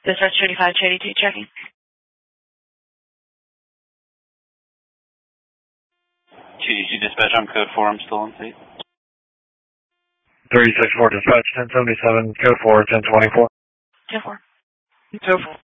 Dispatch 3582 checking. GDG dispatch, I'm code 4, I'm still on seat. 364 dispatch, 1077, code 4, 1024. 10-4. Code 4.